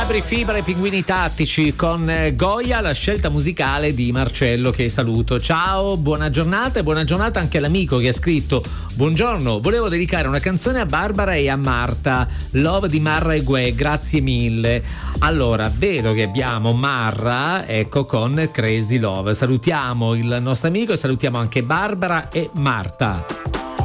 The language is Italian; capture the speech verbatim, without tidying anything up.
Gabri Fibra e Pinguini Tattici con Goya, la scelta musicale di Marcello, che saluto. Ciao, buona giornata e buona giornata anche all'amico che ha scritto: buongiorno, volevo dedicare una canzone a Barbara e a Marta, Love di Marra e Gue, grazie mille. Allora, vedo che abbiamo Marra, ecco, con Crazy Love. Salutiamo il nostro amico e salutiamo anche Barbara e Marta.